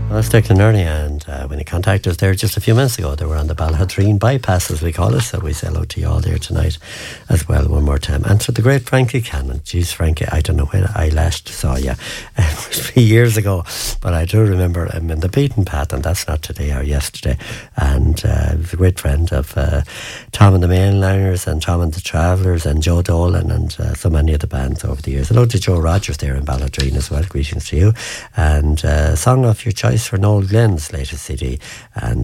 Well, Declan Early, and when he contacted us there just a few minutes ago, they were on the Balhadreen bypass, as we call it, so we say hello to you all there tonight as well one more time. And to the great Frankie Cannon. Geez, Frankie, I don't know when I last saw you. It must be years ago, but I do remember him in the beaten path, and that's not today or yesterday. And he was a great friend of Tom and the Mainliners and Tom and the Travellers and Joe Dolan and so many of the bands over the years. Hello to Joe Rogers there in Balladreen as well. Greetings to you. And song of your choice for Noel Glenn's latest CD. And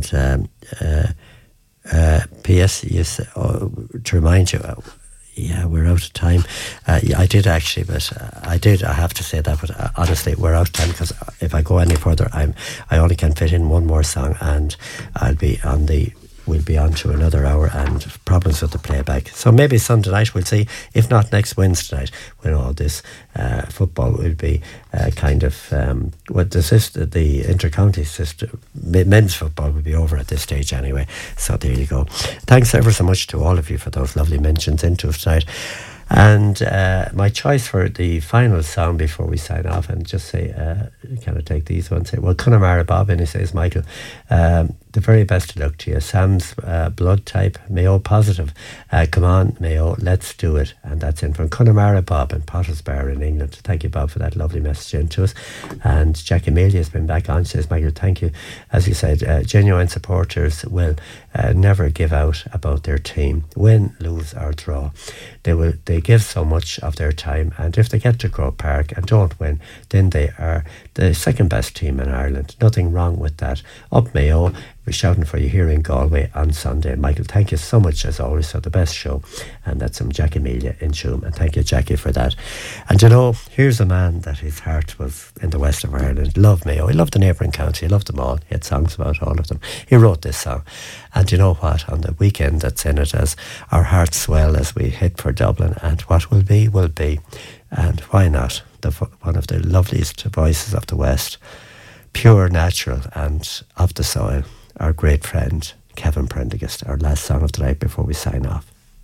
P.S. To remind you, yeah, we're out of time. Yeah, I did actually, but I have to say that, but honestly, we're out of time because if I go any further, I only can fit in one more song, and we'll be on to another hour and problems with the playback. So maybe Sunday night, we'll see. If not, next Wednesday night, when all this football will be kind of, the inter-county system, men's football will be over at this stage anyway. So there you go. Thanks ever so much to all of you for those lovely mentions into us tonight. And my choice for the final song before we sign off, and just say, can I take these ones? Well, Connemara Bob, and he says, Michael, the very best of luck to you. Sam's blood type, Mayo positive. Come on, Mayo, let's do it. And that's in from Connemara Bob in Pottersbar in England. Thank you, Bob, for that lovely message into us. And Jack Amelia has been back on. She says, Michael, thank you. As you said, genuine supporters will never give out about their team, win, lose or draw. They give so much of their time, and if they get to Croke Park and don't win, then they are the second best team in Ireland. Nothing wrong with that. Up Mayo, we're shouting for you here in Galway on Sunday. Michael, thank you so much as always for the best show. And that's from Jackie Amelia in Tuam. And thank you, Jackie, for that. And you know, here's a man that his heart was in the west of Ireland. He loved Mayo. He loved the neighbouring county. He loved them all. He had songs about all of them. He wrote this song. And you know what? On the weekend that's in it, as our hearts swell as we head for Dublin, and what will be, will be. And why not? One of the loveliest voices of the West, pure, natural, and of the soil. Our great friend, Kevin Prendergast, our last song of the night before we sign off.